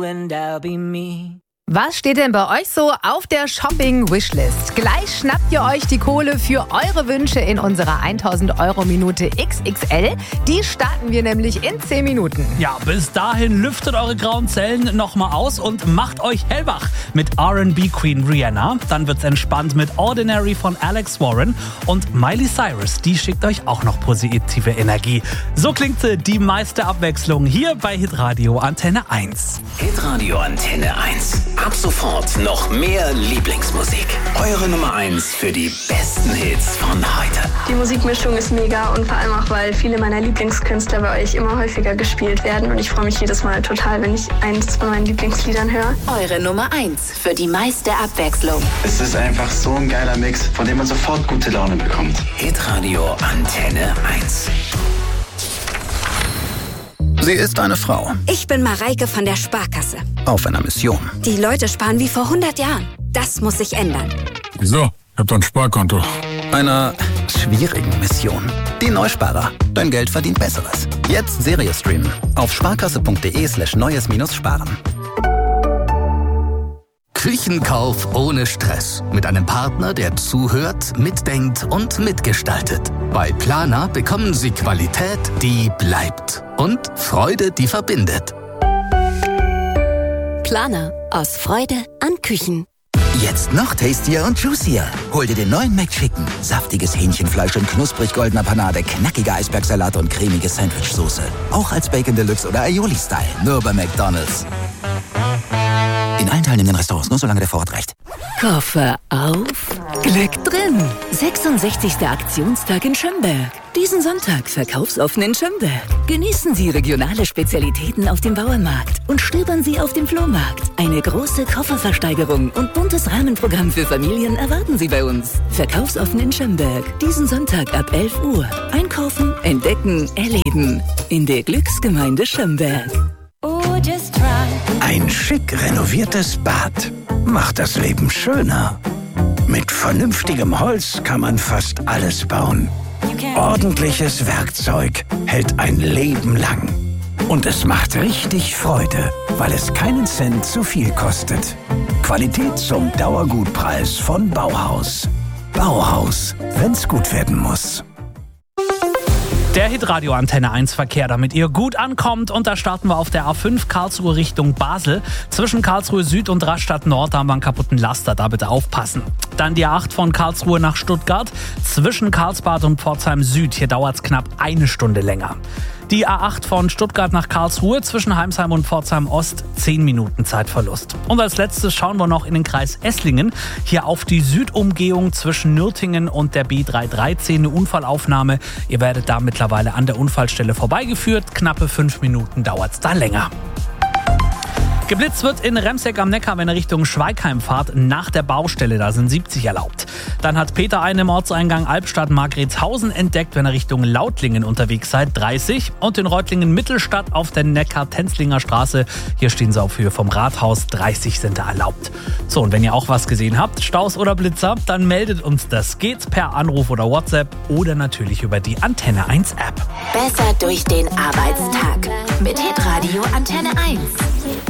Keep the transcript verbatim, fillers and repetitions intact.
and I'll be me. Was steht denn bei euch so auf der Shopping-Wishlist? Gleich schnappt ihr euch die Kohle für eure Wünsche in unserer tausend Euro Minute X X L. Die starten wir nämlich in zehn Minuten. Ja, bis dahin lüftet eure grauen Zellen nochmal aus und macht euch hellwach mit R and B Queen Rihanna. Dann wird's entspannt mit Ordinary von Alex Warren und Miley Cyrus. Die schickt euch auch noch positive Energie. So klingt sie, die meiste Abwechslung hier bei Hitradio Antenne eins. Hitradio Antenne eins. Ab sofort noch mehr Lieblingsmusik. Eure Nummer eins für die besten Hits von heute. Die Musikmischung ist mega und vor allem auch, weil viele meiner Lieblingskünstler bei euch immer häufiger gespielt werden. Und ich freue mich jedes Mal total, wenn ich eins von meinen Lieblingsliedern höre. Eure Nummer eins für die meiste Abwechslung. Es ist einfach so ein geiler Mix, von dem man sofort gute Laune bekommt. Hitradio Antenne eins. Sie ist eine Frau. Ich bin Mareike von der Sparkasse. Auf einer Mission. Die Leute sparen wie vor hundert Jahren. Das muss sich ändern. Wieso? Ich hab doch ein Sparkonto. Einer schwierigen Mission. Die Neusparer. Dein Geld verdient Besseres. Jetzt Serie streamen. Auf sparkasse.de slash neues minus sparen. Küchenkauf ohne Stress. Mit einem Partner, der zuhört, mitdenkt und mitgestaltet. Bei Planer bekommen Sie Qualität, die bleibt. Und Freude, die verbindet. Planer. Aus Freude an Küchen. Jetzt noch tastier und juicier. Hol dir den neuen McChicken. Saftiges Hähnchenfleisch in knusprig goldener Panade, knackiger Eisbergsalat und cremige Sandwichsoße. Auch als Bacon Deluxe oder Aioli-Style. Nur bei McDonald's. In allen teilnehmenden Restaurants, nur solange der Vorrat reicht. Koffer auf, Glück drin. sechsundsechzigster Aktionstag in Schönberg. Diesen Sonntag verkaufsoffen in Schönberg. Genießen Sie regionale Spezialitäten auf dem Bauernmarkt und stöbern Sie auf dem Flohmarkt. Eine große Kofferversteigerung und buntes Rahmenprogramm für Familien erwarten Sie bei uns. Verkaufsoffen in Schönberg. Diesen Sonntag ab elf Uhr. Einkaufen, entdecken, erleben. In der Glücksgemeinde Schönberg. Ein schick renoviertes Bad macht das Leben schöner. Mit vernünftigem Holz kann man fast alles bauen. Ordentliches Werkzeug hält ein Leben lang. Und es macht richtig Freude, weil es keinen Cent zu viel kostet. Qualität zum Dauergutpreis von Bauhaus. Bauhaus, wenn's gut werden muss. Der Hitradio Antenne eins Verkehr, damit ihr gut ankommt. Und da starten wir auf der A fünf Karlsruhe Richtung Basel. Zwischen Karlsruhe Süd und Rastatt Nord haben wir einen kaputten Laster, da bitte aufpassen. Dann die A acht von Karlsruhe nach Stuttgart. Zwischen Karlsbad und Pforzheim Süd, hier dauert es knapp eine Stunde länger. Die A acht von Stuttgart nach Karlsruhe zwischen Heimsheim und Pforzheim Ost, zehn Minuten Zeitverlust. Und als letztes schauen wir noch in den Kreis Esslingen. Hier auf die Südumgehung zwischen Nürtingen und der B dreihundertdreizehn, eine Unfallaufnahme. Ihr werdet da mittlerweile an der Unfallstelle vorbeigeführt. Knappe fünf Minuten dauert es da länger. Geblitzt wird in Remseck am Neckar, wenn ihr Richtung Schweigheim fahrt, nach der Baustelle, da sind siebzig erlaubt. Dann hat Peter einen im Ortseingang Albstadt-Margretshausen entdeckt, wenn ihr Richtung Lautlingen unterwegs seid, dreißig. Und in Reutlingen-Mittelstadt auf der Neckar-Tenzlinger Straße, hier stehen sie auf Höhe vom Rathaus, dreißig sind da erlaubt. So, und wenn ihr auch was gesehen habt, Staus oder Blitzer, dann meldet uns das. Geht's per Anruf oder WhatsApp oder natürlich über die Antenne eins App. Besser durch den Arbeitstag mit Hitradio Antenne eins.